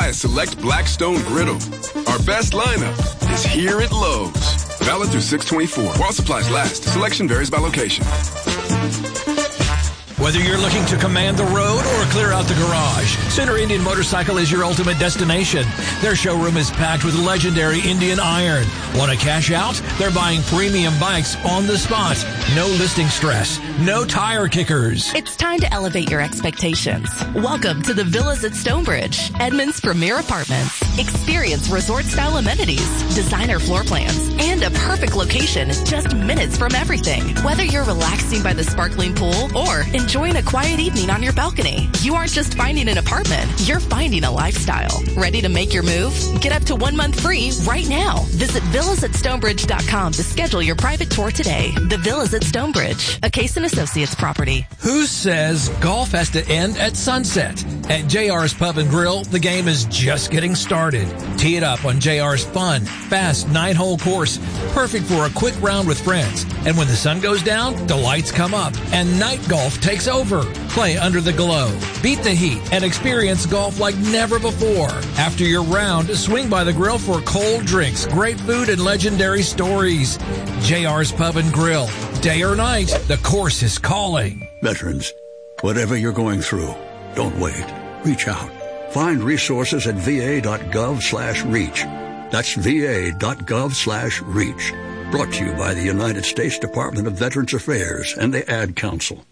buy a select Blackstone griddle. Our best lineup is here at Lowe's. Valid through 6/24. While supplies last, selection varies by location. Whether you're looking to command the road or clear out the garage, Center Indian Motorcycle is your ultimate destination. Their showroom is packed with legendary Indian iron. Want to cash out? They're buying premium bikes on the spot. No listing stress. No tire kickers. It's time to elevate your expectations. Welcome to the Villas at Stonebridge, Edmond's premier apartments. Experience resort-style amenities, designer floor plans, and a perfect location just minutes from everything. Whether you're relaxing by the sparkling pool or enjoying a quiet evening on your balcony, you aren't just finding an apartment, you're finding a lifestyle. Ready to make your move? Get up to 1 month free right now. Visit villasatstonebridge.com to schedule your private tour today. The Villas at Stonebridge, a Case & Associates property. Who says golf has to end at sunset? At JR's Pub and Grill, the game is just getting started. Tee it up on JR's fun, fast 9-hole course, perfect for a quick round with friends. And when the sun goes down, the lights come up and night golf takes over. Play under the glow, beat the heat, and experience golf like never before. After your round, swing by the grill for cold drinks, great food, and legendary stories. JR's Pub and Grill. Day or night, the course is calling. Veterans, whatever you're going through, don't wait. Reach out. Find resources at va.gov/reach. That's va.gov/reach. Brought to you by the United States Department of Veterans Affairs and the Ad Council.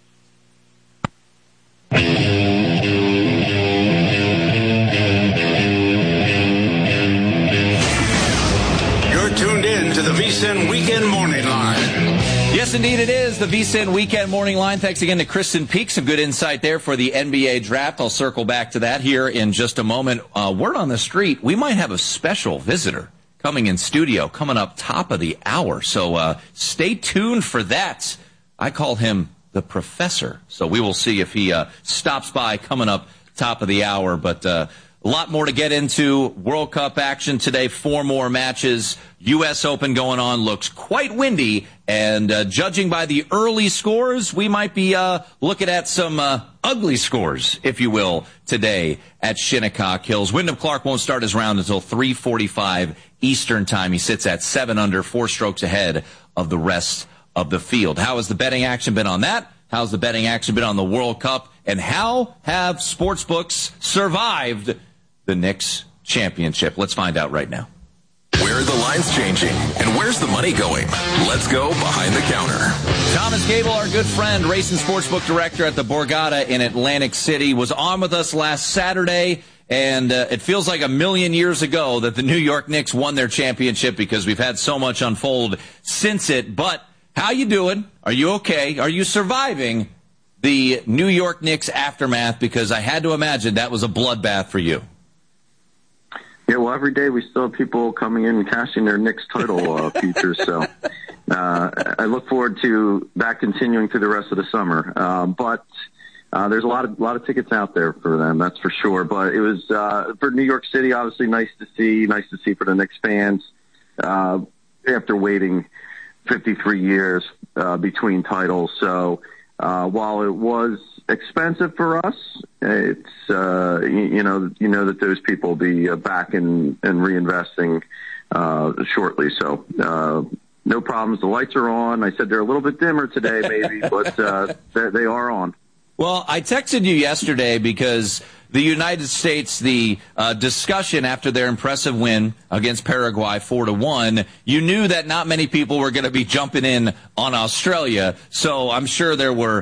You're tuned in to the VSiN Weekend Morning Line. Yes, indeed it is, the VSiN Weekend Morning Line. Thanks again to Kristen Peak. Some good insight there for the NBA draft. I'll circle back to that here in just a moment. Word on the street, we might have a special visitor coming in studio, coming up top of the hour. So stay tuned for that. I call him the Professor. So we will see if he stops by coming up top of the hour. But a lot more to get into. World Cup action today, 4 more matches. U.S. Open going on, looks quite windy. And judging by the early scores, we might be looking at some ugly scores, if you will, today at Shinnecock Hills. Wyndham Clark won't start his round until 3:45 Eastern time. He sits at 7 under, 4 strokes ahead of the rest of the field. How has the betting action been on that? How's the betting action been on the World Cup? And how have sportsbooks survived the Knicks championship? Let's find out right now. Where are the lines changing? And where's the money going? Let's go behind the counter. Thomas Gable, our good friend, race and sportsbook director at the Borgata in Atlantic City, was on with us last Saturday. And it feels like a million years ago that the New York Knicks won their championship because we've had so much unfold since it. But how you doing? Are you okay? Are you surviving the New York Knicks aftermath? Because I had to imagine that was a bloodbath for you. Yeah, well, every day we still have people coming in and cashing their Knicks title futures. So I look forward to that continuing through the rest of the summer. But there's a lot of tickets out there for them, that's for sure. But it was for New York City, obviously nice to see for the Knicks fans after waiting 53 years between titles. So while it was expensive for us, it's you know that those people will be back and reinvesting shortly. So no problems. The lights are on. I said they're a little bit dimmer today, maybe, but they are on. Well, I texted you yesterday because the United States, the discussion after their impressive win against Paraguay 4-1, you knew that not many people were going to be jumping in on Australia. So I'm sure there were,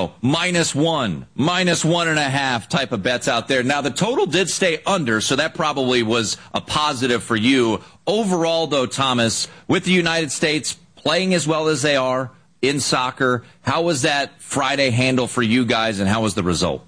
-1, -1.5 type of bets out there. Now, the total did stay under, so that probably was a positive for you. Overall, though, Thomas, with the United States playing as well as they are in soccer, how was that Friday handle for you guys, and how was the result?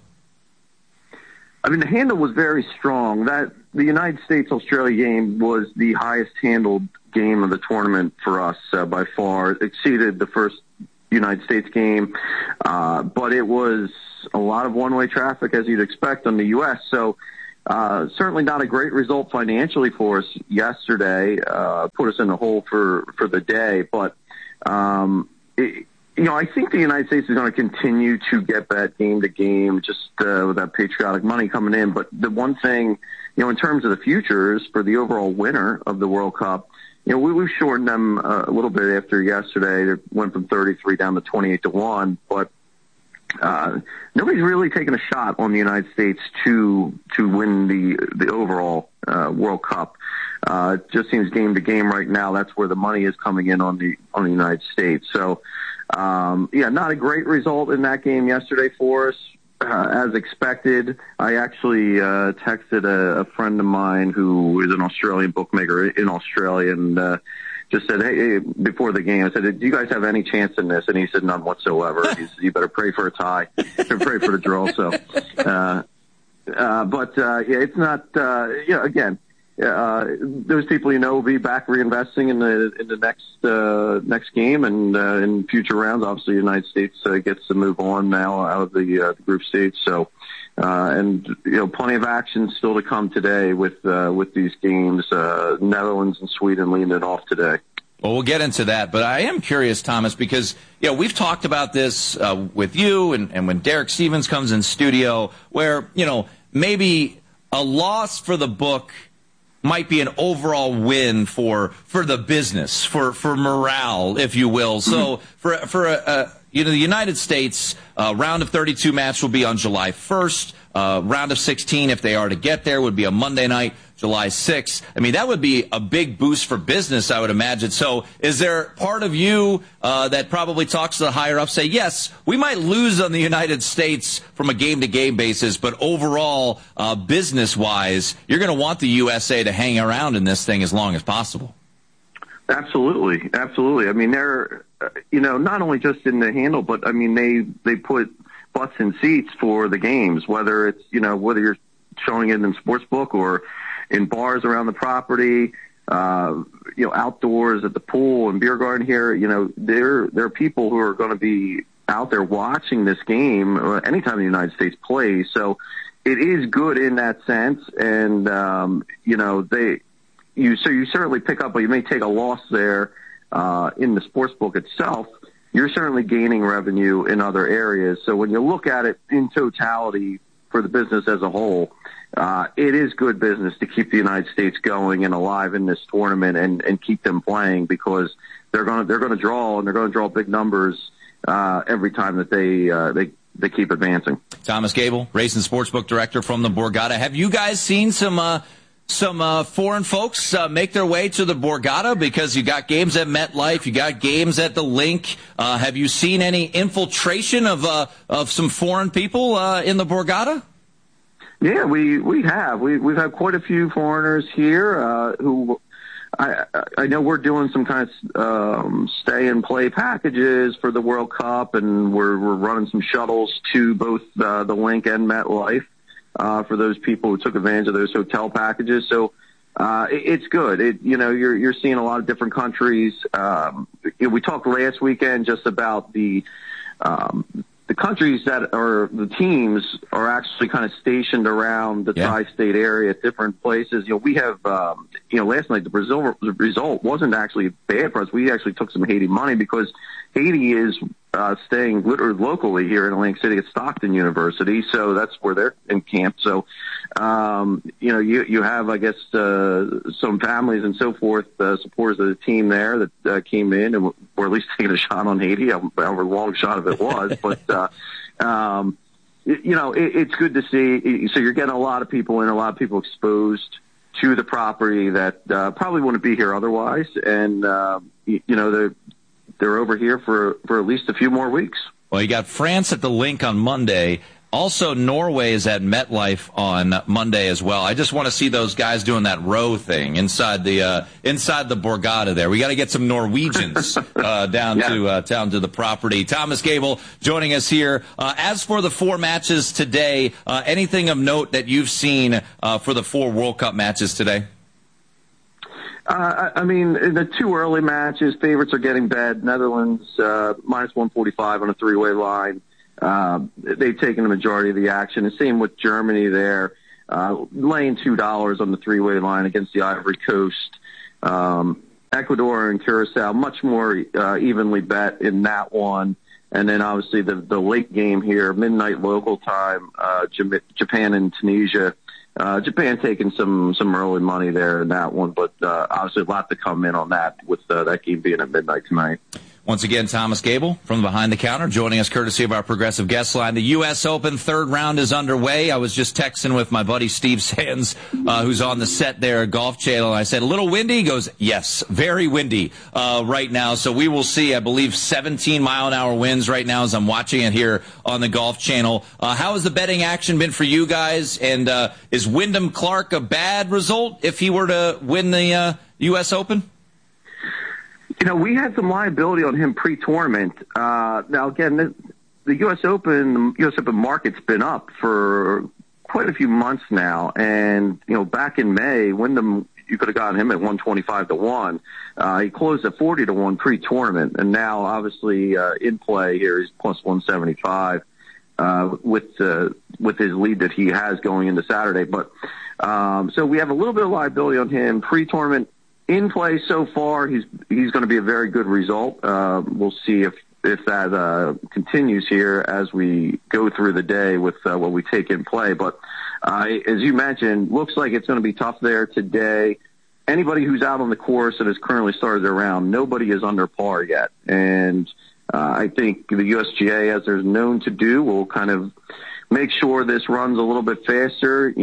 I mean, the handle was very strong. That the United States-Australia game was the highest handled game of the tournament for us by far. It exceeded the first United States game, but it was a lot of one-way traffic, as you'd expect, on the U.S. So certainly not a great result financially for us yesterday. Put us in the hole for the day, but I think the United States is going to continue to get that game to game, just with that patriotic money coming in. But the one thing in terms of the futures for the overall winner of the World Cup, we've shortened them a little bit after yesterday. It went from 33 down to 28-1, but nobody's really taken a shot on the United States to win the overall World Cup. It just seems game to game right now. That's where the money is coming in on the United States. So, not a great result in that game yesterday for us. As expected, I actually texted a friend of mine who is an Australian bookmaker in Australia and just said, hey, before the game, I said, do you guys have any chance in this? And he said, none whatsoever. He said, you better pray for a tie or pray for the draw. So, it's not, again, those people, will be back reinvesting in the next game and in future rounds. Obviously, the United States gets to move on now out of the group stage. So, plenty of action still to come today with these games. Netherlands and Sweden leading it off today. Well, we'll get into that, but I am curious, Thomas, because we've talked about this with you and when Derek Stevens comes in studio, where maybe a loss for the book might be an overall win for the business, for morale, if you will. So for the United States, round of 32 match will be on July 1st. Round of 16, if they are to get there, would be a Monday night, July 6th. I mean, that would be a big boost for business, I would imagine. So is there part of you that probably talks to the higher up, say, yes, we might lose on the United States from a game-to-game basis, but overall, business-wise, you're going to want the USA to hang around in this thing as long as possible? Absolutely. Absolutely. I mean, they're, not only just in the handle, but, I mean, they put butts in seats for the games, whether it's, whether you're showing it in sportsbook or in bars around the property, outdoors at the pool and beer garden here. There are people who are going to be out there watching this game anytime the United States plays. So it is good in that sense. And, you certainly pick up, but you may take a loss there, in the sportsbook itself. You're certainly gaining revenue in other areas. So when you look at it in totality for the business as a whole, it is good business to keep the United States going and alive in this tournament and keep them playing, because they're going to draw, and they're going to draw big numbers every time that they keep advancing. Thomas Gable, Race and Sportsbook Director from the Borgata. Have you guys seen some foreign folks make their way to the Borgata? Because you got games at MetLife, you got games at the Link. Have you seen any infiltration of some foreign people in the Borgata? Yeah, we have. We've had quite a few foreigners here who I know we're doing some kind of stay and play packages for the World Cup, and we're running some shuttles to both the Link and MetLife. For those people who took advantage of those hotel packages. So, it's good. You're seeing a lot of different countries. We talked last weekend just about the countries that are, the teams are actually kind of stationed around the tri-state area at different places. We have, last night the result wasn't actually bad for us. We actually took some Haiti money because Haiti is staying locally here in Atlantic City at Stockton University, so that's where they're in camp. So, you have, I guess, some families and so forth, supporters of the team there that came in and were at least taking a shot on Haiti, however long shot of it was. But, it's good to see. So you're getting a lot of people in, a lot of people exposed to the property that probably wouldn't be here otherwise, and they're over here for at least a few more weeks. Well, you got France at the Link on Monday. Also, Norway is at MetLife on Monday as well. I just want to see those guys doing that row thing inside the Borgata there. We got to get some Norwegians down to the property. Thomas Gable joining us here. As for the four matches today, anything of note that you've seen for the four World Cup matches today? I mean, in the two early matches, favorites are getting bet. Netherlands minus 145 on a three-way line. They've taken the majority of the action. The same with Germany there, laying $2 on the three-way line against the Ivory Coast. Ecuador and Curacao, much more evenly bet in that one. And then obviously the late game here, midnight local time, Japan and Tunisia. Japan taking some early money there in that one, but obviously a lot to come in on that with that game being at midnight tonight. Once again, Thomas Gable from Behind the Counter joining us courtesy of our Progressive guest line. The U.S. Open third round is underway. I was just texting with my buddy Steve Sands, who's on the set there at Golf Channel. And I said, a little windy? He goes, yes, very windy right now. So we will see, I believe, 17-mile-an-hour winds right now as I'm watching it here on the Golf Channel. How has the betting action been for you guys? And is Wyndham Clark a bad result if he were to win the U.S. Open? We had some liability on him pre-tournament. Now, again, the U.S. Open market's been up for quite a few months now. And, back in May, Wyndham, you could have gotten him at 125-1. He closed at 40-1 pre-tournament. And now, obviously, in play here, he's plus 175 with his lead that he has going into Saturday. But so we have a little bit of liability on him pre-tournament. In play so far, he's going to be a very good result. We'll see if that continues here as we go through the day with what we take in play. But as you mentioned, looks like it's going to be tough there today. Anybody who's out on the course that has currently started their round, nobody is under par yet. And I think the USGA, as they're known to do, will kind of make sure this runs a little bit faster.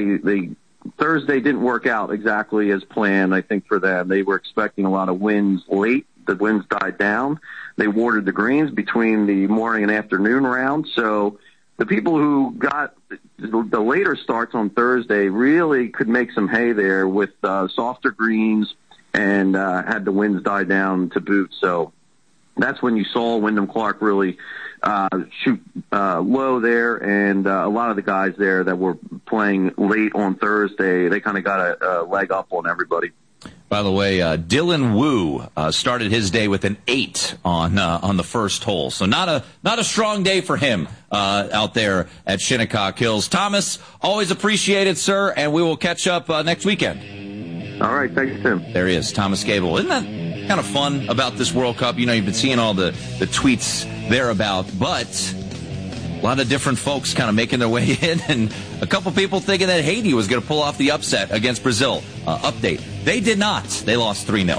Thursday didn't work out exactly as planned, I think, for them. They were expecting a lot of winds late. The winds died down. They watered the greens between the morning and afternoon round. So the people who got the later starts on Thursday really could make some hay there with softer greens and had the winds die down to boot. So that's when you saw Wyndham Clark really shoot low there, and a lot of the guys there that were playing late on Thursday, they kind of got a leg up on everybody. By the way, Dylan Wu started his day with an 8 on the first hole, so not a strong day for him out there at Shinnecock Hills. Thomas, always appreciated, sir, and we will catch up next weekend. All right, thanks, Tim. There he is, Thomas Gable. Isn't that kind of fun about this World Cup? You've been seeing all the tweets thereabout, but a lot of different folks kind of making their way in, and a couple people thinking that Haiti was going to pull off the upset against Brazil. Update. They did not. They lost 3-0.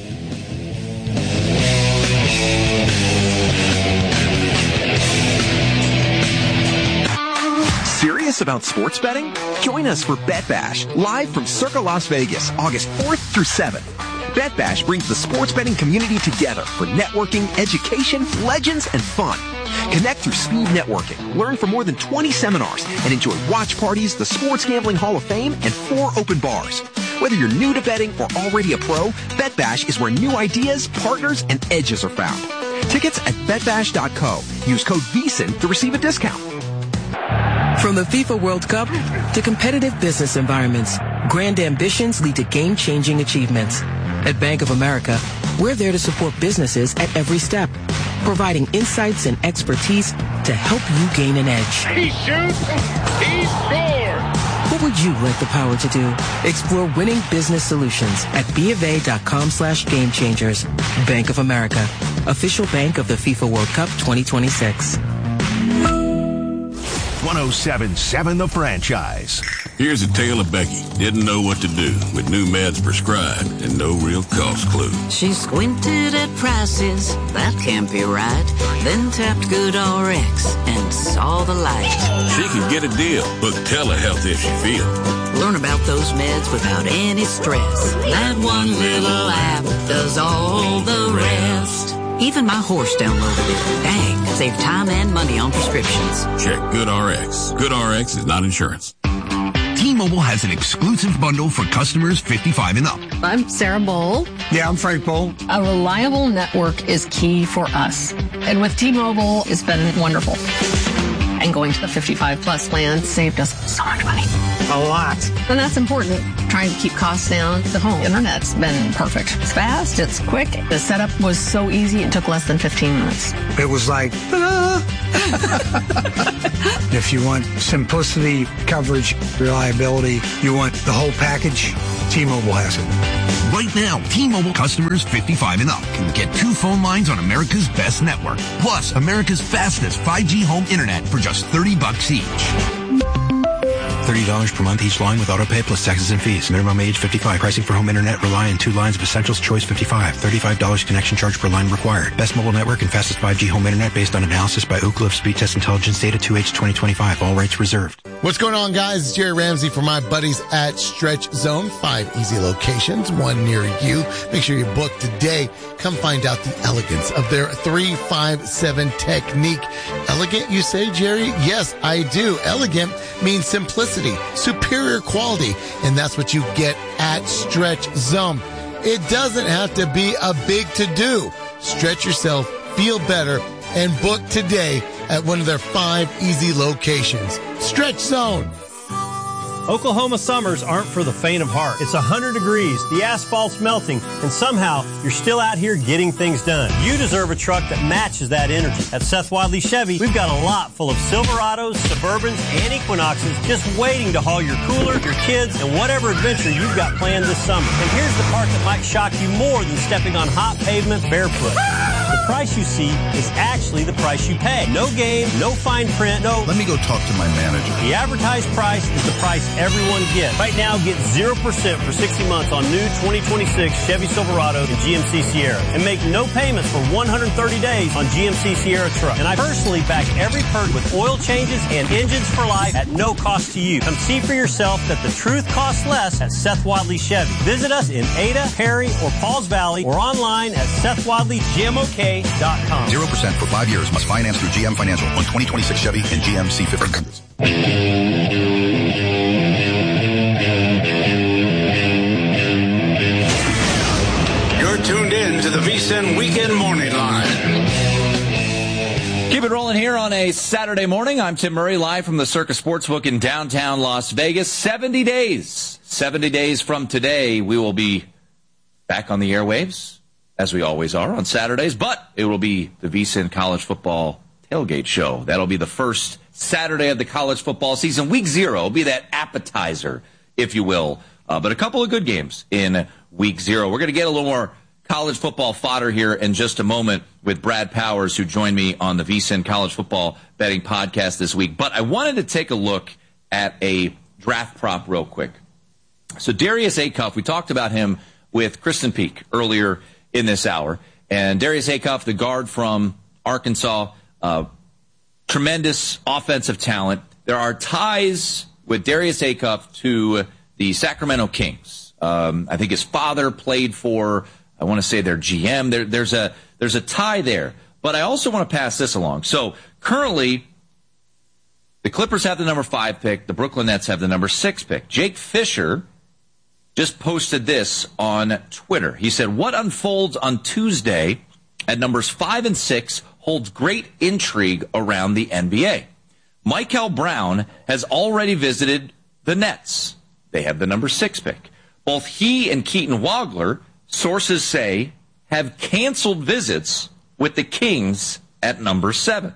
Serious about sports betting? Join us for Bet Bash, live from Circa Las Vegas, August 4th through 7th. Bet Bash brings the sports betting community together for networking, education, legends, and fun. Connect through speed networking, learn from more than 20 seminars, and enjoy watch parties, the Sports Gambling Hall of Fame, and 4 open bars. Whether you're new to betting or already a pro, Bet Bash is where new ideas, partners, and edges are found. Tickets at betbash.co. Use code VSiN to receive a discount. From the FIFA World Cup to competitive business environments, grand ambitions lead to game-changing achievements. At Bank of America, we're there to support businesses at every step, providing insights and expertise to help you gain an edge. He shoots, he scores! What would you like the power to do? Explore winning business solutions at BofA.com/gamechangers. Bank of America, official bank of the FIFA World Cup 2026. 107.7 The Franchise. Here's a tale of Becky. Didn't know what to do with new meds prescribed and no real cost clue. She squinted at prices, that can't be right. Then tapped GoodRx and saw the light. She could get a deal. Book telehealth if she feels. Learn about those meds without any stress. That one little app does all the rest. Even my horse downloaded it. Dang, save time and money on prescriptions. Check GoodRx. GoodRx is not insurance. T-Mobile has an exclusive bundle for customers 55 and up. I'm Sarah Bowl. Yeah, I'm Frank Bowl. A reliable network is key for us. And with T-Mobile, it's been wonderful. And going to the 55-plus plan saved us so much money. A lot. And that's important. Trying to keep costs down. The home internet's been perfect. It's fast. It's quick. The setup was so easy. It took less than 15 minutes. It was like, if you want simplicity, coverage, reliability, you want the whole package, T-Mobile has it. Right now, T-Mobile customers 55 and up can get 2 phone lines on America's best network, plus America's fastest 5G home internet for just $30 each. $30 per month each line with autopay plus taxes and fees. Minimum age 55. Pricing for home internet rely on 2 lines of Essentials Choice 55. $35 connection charge per line required. Best mobile network and fastest 5G home internet based on analysis by Ookla of Speed Test Intelligence data 2H 2025. All rights reserved. What's going on, guys? It's Jerry Ramsey for my buddies at Stretch Zone. 5 easy locations, 1 near you. Make sure you book today. Come find out the elegance of their 3-5-7 technique. Elegant, you say, Jerry? Yes, I do. Elegant means simplicity, superior quality, and that's what you get at Stretch Zone. It doesn't have to be a big to-do. Stretch yourself, feel better, and book today at one of their 5 easy locations. Stretch Zone. Oklahoma summers aren't for the faint of heart. It's 100 degrees, the asphalt's melting, and somehow you're still out here getting things done. You deserve a truck that matches that energy. At Seth Wadley Chevy, we've got a lot full of Silverados, Suburbans, and Equinoxes just waiting to haul your cooler, your kids, and whatever adventure you've got planned this summer. And here's the part that might shock you more than stepping on hot pavement barefoot. The price you see is actually the price you pay. No game, no fine print, no... Let me go talk to my manager. The advertised price is the price everyone gets. Right now, get 0% for 60 months on new 2026 Chevy Silverado and GMC Sierra. And make no payments for 130 days on GMC Sierra truck. And I personally back every perk with oil changes and engines for life at no cost to you. Come see for yourself that the truth costs less at Seth Wadley Chevy. Visit us in Ada, Perry, or Pauls Valley or online at SethWadleyGMOK.com. 0% for 5 years. Must finance through GM Financial on 2026 Chevy and GMC 50. You're tuned in to the VSiN Weekend Morning Line. Keep it rolling here on a Saturday morning. I'm Tim Murray, live from the Circus Sportsbook in downtown Las Vegas. 70 days from today, we will be back on the airwaves, as we always are on Saturdays, but it will be the VSiN College Football Tailgate Show. That'll be the first Saturday of the college football season. Week 0 will be that appetizer, if you will. But a couple of good games in Week 0. We're going to get a little more college football fodder here in just a moment with Brad Powers, who joined me on the VSiN College Football Betting Podcast this week. But I wanted to take a look at a draft prop real quick. So Darius Acuff, we talked about him with Kristen Peak earlier in this hour. And Darius Acuff, the guard from Arkansas, tremendous offensive talent. There are ties with Darius Acuff to the Sacramento Kings. I think his father played for, I want to say, their GM. There's a tie there. But I also want to pass this along. So currently, the Clippers have the number 5 pick. The Brooklyn Nets have the number 6 pick. Jake Fisher just posted this on Twitter. He said, what unfolds on Tuesday at numbers 5 and 6 holds great intrigue around the NBA. Michael Brown has already visited the Nets. They have the number 6 pick. Both he and Keaton Wagler, sources say, have canceled visits with the Kings at number 7.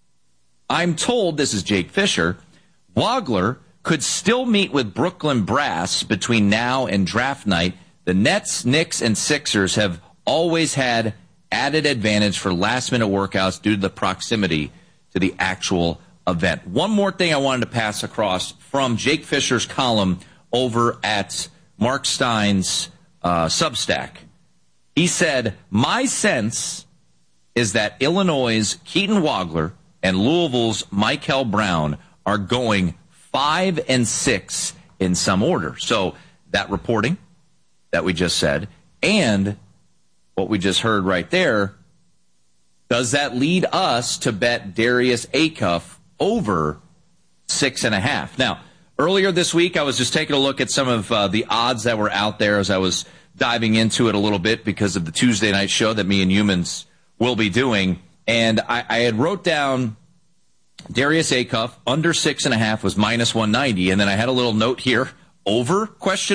I'm told, this is Jake Fisher, Wagler could still meet with Brooklyn Brass between now and draft night. The Nets, Knicks, and Sixers have always had added advantage for last-minute workouts due to the proximity to the actual event. One more thing I wanted to pass across from Jake Fisher's column over at Mark Stein's Substack. He said, my sense is that Illinois' Keaton Wagler and Louisville's Michael Brown are going 5 and 6 in some order. So that reporting that we just said and what we just heard right there, does that lead us to bet Darius Acuff over 6.5? Now, earlier this week, I was just taking a look at some of the odds that were out there as I was diving into it a little bit because of the Tuesday night show that me and Humans will be doing. And I had wrote down Darius Acuff under 6.5 was minus 190. And then I had a little note here, over, ?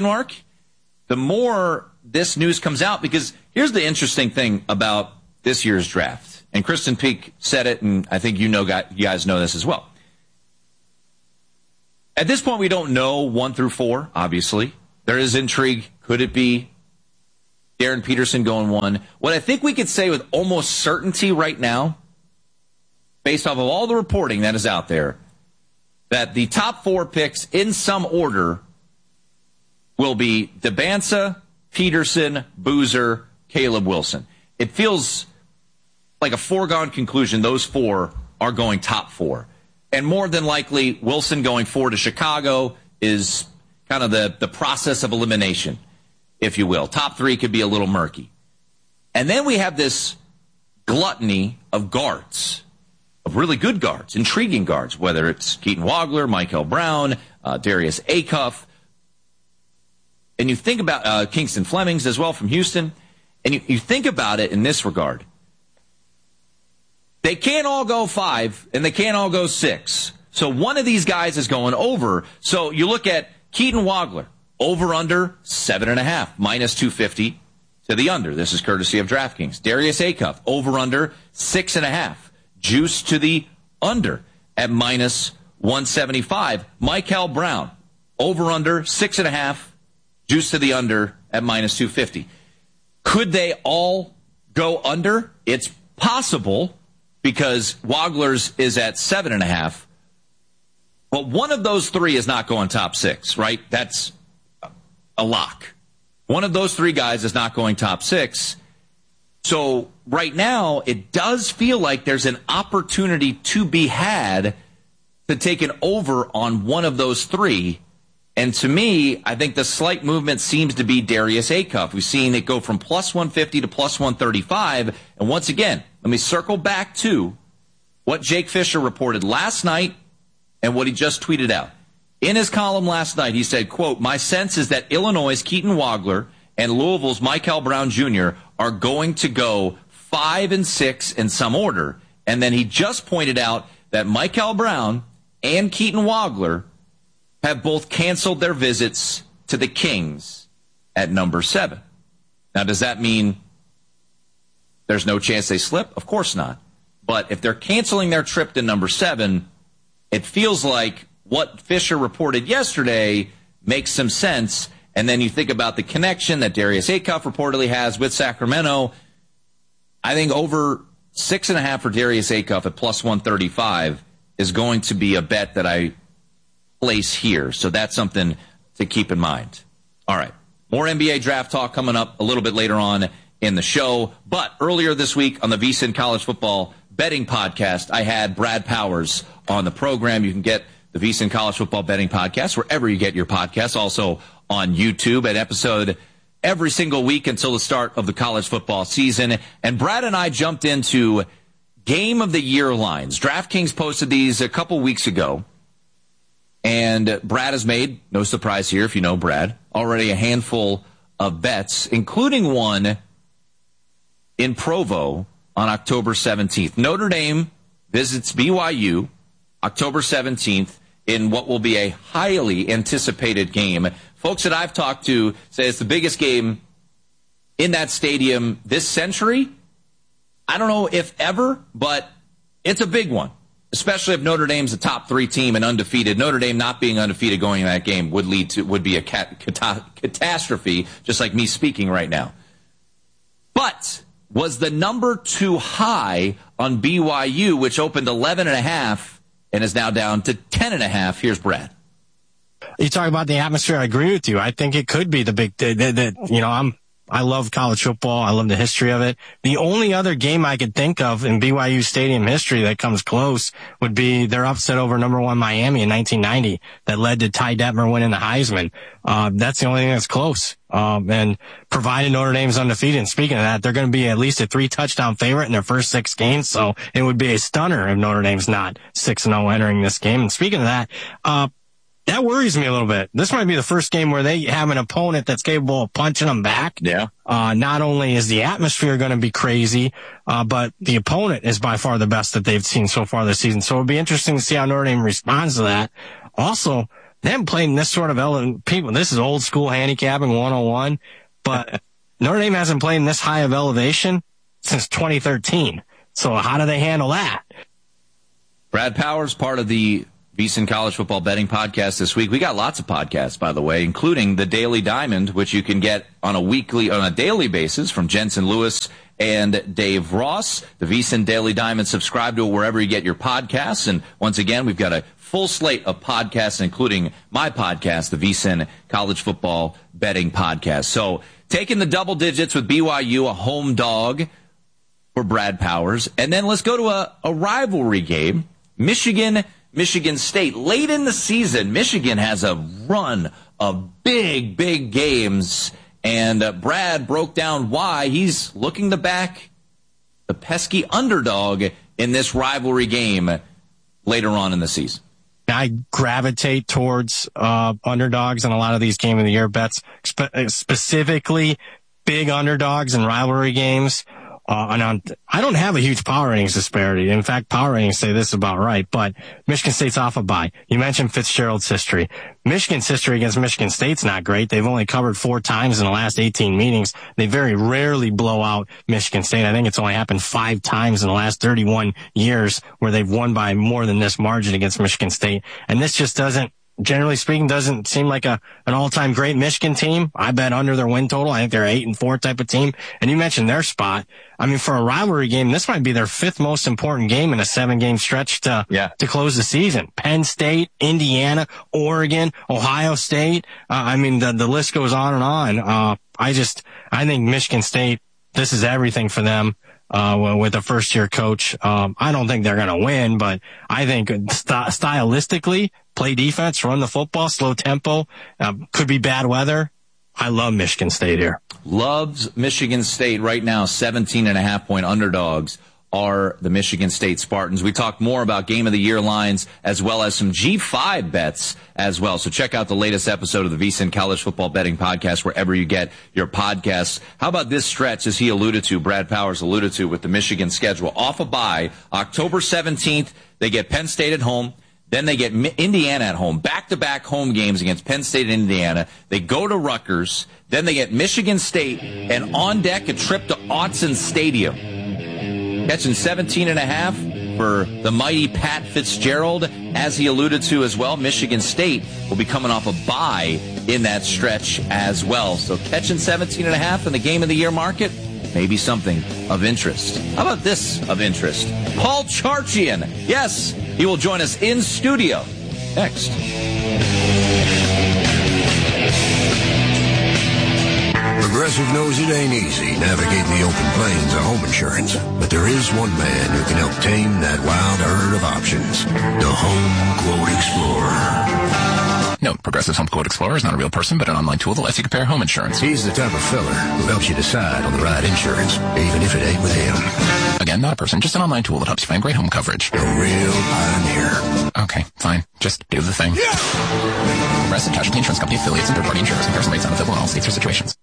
The more this news comes out, because here's the interesting thing about this year's draft. And Kristen Peak said it, and I think you guys know this as well. At this point, we don't know 1 through 4, obviously. There is intrigue. Could it be Darren Peterson going 1? What I think we could say with almost certainty right now, based off of all the reporting that is out there, that the top 4 picks in some order will be DeBansa, Peterson, Boozer, Caleb Wilson. It feels like a foregone conclusion those 4 are going top 4. And more than likely, Wilson going 4 to Chicago is kind of the process of elimination, if you will. Top 3 could be a little murky. And then we have this gluttony of guards, of really good guards, intriguing guards, whether it's Keaton Wagler, Michael Brown, Darius Acuff. And you think about Kingston Flemings as well from Houston. And you think about it in this regard. They can't all go 5, and they can't all go 6. So one of these guys is going over. So you look at Keaton Wagler, over under 7.5, minus 250 to the under. This is courtesy of DraftKings. Darius Acuff, over under 6.5, juice to the under at minus 175. Michael Brown, over under 6.5, juice to the under at minus 250. Could they all go under? It's possible, because Wagler's is at 7.5. But one of those 3 is not going top 6, right? That's a lock. One of those 3 guys is not going top 6. So right now, it does feel like there's an opportunity to be had to take an over on one of those 3. And to me, I think the slight movement seems to be Darius Acuff. We've seen it go from plus 150 to plus 135. And once again, let me circle back to what Jake Fisher reported last night and what he just tweeted out. In his column last night, he said, quote, "My sense is that Illinois' Keaton Wagler and Louisville's Michael Brown Jr. are going to go 5 and 6 in some order." And then he just pointed out that Michael Brown and Keaton Wagler have both canceled their visits to the Kings at number 7. Now, does that mean there's no chance they slip? Of course not. But if they're canceling their trip to number 7, it feels like what Fisher reported yesterday makes some sense. And then you think about the connection that Darius Acuff reportedly has with Sacramento. I think over 6.5 for Darius Acuff at plus 135 is going to be a bet that I place here. So that's something to keep in mind. All right. More NBA draft talk coming up a little bit later on in the show. But earlier this week on the VSiN College Football Betting Podcast, I had Brad Powers on the program. You can get the VSiN College Football Betting Podcast wherever you get your podcasts, also on YouTube, an episode every single week until the start of the college football season. And Brad and I jumped into Game of the Year lines. DraftKings posted these a couple weeks ago. And Brad has made, no surprise here if you know Brad, already a handful of bets, including one in Provo on October 17th. Notre Dame visits BYU October 17th in what will be a highly anticipated game. Folks that I've talked to say it's the biggest game in that stadium this century. I don't know if ever, but it's a big one. Especially if Notre Dame's a top 3 team and undefeated. Notre Dame not being undefeated going in that game would be a catastrophe, just like me speaking right now. But was the number too high on BYU, which opened 11.5 and is now down to 10.5? Here's Brad. You talk about the atmosphere. I agree with you. I think it could be the big. I love college football. I love the history of it. The only other game I could think of in BYU Stadium history that comes close would be their upset over number 1 Miami in 1990 that led to Ty Detmer winning the Heisman. That's the only thing that's close. And provided Notre Dame's undefeated, and speaking of that, they're going to be at least a 3-touchdown favorite in their first 6 games. So it would be a stunner if Notre Dame's not 6-0 entering this game. And speaking of that, that worries me a little bit. This might be the first game where they have an opponent that's capable of punching them back. Yeah. Not only is the atmosphere going to be crazy, but the opponent is by far the best that they've seen so far this season. So it'll be interesting to see how Notre Dame responds to that. Also, they haven't played in this sort of people. This is old school handicapping 101, but Notre Dame hasn't played in this high of elevation since 2013. So how do they handle that? Brad Powers, part of the VSiN College Football Betting Podcast this week. We got lots of podcasts, by the way, including the Daily Diamond, which you can get on a daily basis from Jensen Lewis and Dave Ross. The VSiN Daily Diamond. Subscribe to it wherever you get your podcasts. And once again, we've got a full slate of podcasts, including my podcast, the VSiN College Football Betting Podcast. So taking the double digits with BYU, a home dog for Brad Powers. And then let's go to a rivalry game, Michigan State. Late in the season, Michigan has a run of big games, and Brad broke down why he's looking to back the pesky underdog in this rivalry game later on in the season. I gravitate towards underdogs in a lot of these game of the year bets, specifically big underdogs in rivalry games. And I don't have a huge power ratings disparity. In fact, power ratings say this is about right, but Michigan State's off a bye. You mentioned Fitzgerald's history. Michigan's history against Michigan State's not great. They've only covered 4 times in the last 18 meetings. They very rarely blow out Michigan State. I think it's only happened 5 times in the last 31 years where they've won by more than this margin against Michigan State. And this just generally speaking, doesn't seem like an all-time great Michigan team. I bet under their win total. I think they're 8-4 type of team. And you mentioned their spot. I mean, for a rivalry game, this might be their 5th most important game in a 7-game stretch to close the season. Penn State, Indiana, Oregon, Ohio State. I mean, the list goes on and on. I think Michigan State, this is everything for them. With a first-year coach. I don't think they're going to win, but I think stylistically, play defense, run the football, slow tempo, could be bad weather. I love Michigan State here. Loves Michigan State right now. 17.5-point underdogs are the Michigan State Spartans. We talked more about Game of the Year lines as well as some G5 bets as well. So check out the latest episode of the VSiN College Football Betting Podcast wherever you get your podcasts. How about this stretch, as he alluded to, Brad Powers alluded to, with the Michigan schedule? Off a bye, October 17th, they get Penn State at home. Then they get Indiana at home. Back-to-back home games against Penn State and Indiana. They go to Rutgers. Then they get Michigan State, and on deck, a trip to Autzen Stadium. Catching 17.5 for the mighty Pat Fitzgerald. As he alluded to as well, Michigan State will be coming off a bye in that stretch as well. So catching 17.5 in the Game of the Year market, maybe something of interest. How about this of interest? Paul Charchian. Yes, he will join us in studio next. Progressive knows it ain't easy navigating the open plains of home insurance, but there is one man who can help tame that wild herd of options. The Home Quote Explorer. Note, Progressive's Home Quote Explorer is not a real person, but an online tool that lets you compare home insurance. He's the type of fella who helps you decide on the right insurance, even if it ain't with him. Again, not a person, just an online tool that helps you find great home coverage. A real pioneer. Okay, fine. Just do the thing. Yeah! Progressive Casualty Insurance Company affiliates and third-party insurers. Comparison rates not available in all states or situations.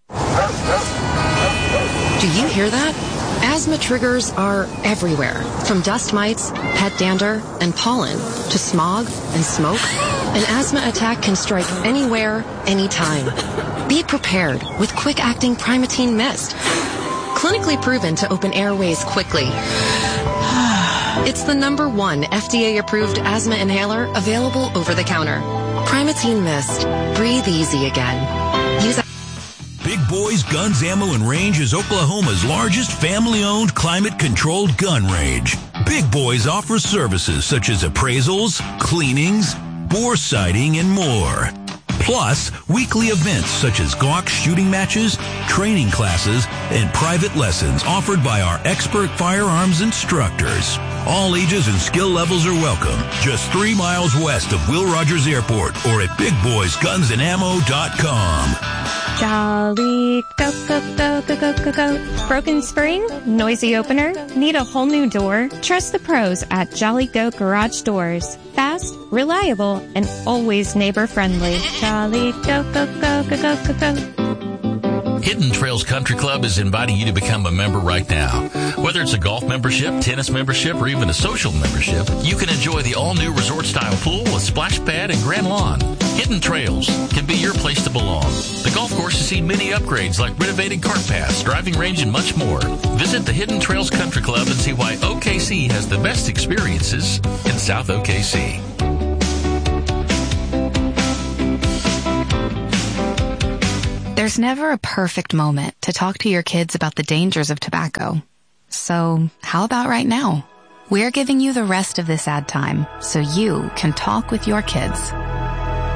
Do you hear that? Asthma triggers are everywhere, from dust mites, pet dander, and pollen, to smog and smoke. An asthma attack can strike anywhere, anytime. Be prepared with quick-acting Primatene Mist. Clinically proven to open airways quickly. It's the #1 FDA-approved asthma inhaler available over the counter. Primatene Mist. Breathe easy again. Use Big Boys Guns, Ammo, and Range is Oklahoma's largest family-owned, climate-controlled gun range. Big Boys offers services such as appraisals, cleanings, bore sighting, and more. Plus, weekly events such as Glock shooting matches, training classes, and private lessons offered by our expert firearms instructors. All ages and skill levels are welcome. Just 3 miles west of Will Rogers Airport or at BigBoysGunsAndAmmo.com. Jolly, go, go, go, go, go, go, go. Broken spring? Noisy opener? Need a whole new door? Trust the pros at Jolly Go Garage Doors. Fast, reliable, and always neighbor-friendly. Jolly, go, go, go, go, go, go, go. Hidden Trails Country Club is inviting you to become a member right now. Whether it's a golf membership, tennis membership, or even a social membership, you can enjoy the all-new resort-style pool with splash pad and grand lawn. Hidden Trails can be your place to belong. The golf course has seen many upgrades like renovated cart paths, driving range, and much more. Visit the Hidden Trails Country Club and see why OKC has the best experiences in South OKC. There's never a perfect moment to talk to your kids about the dangers of tobacco. So how about right now? We're giving you the rest of this ad time so you can talk with your kids.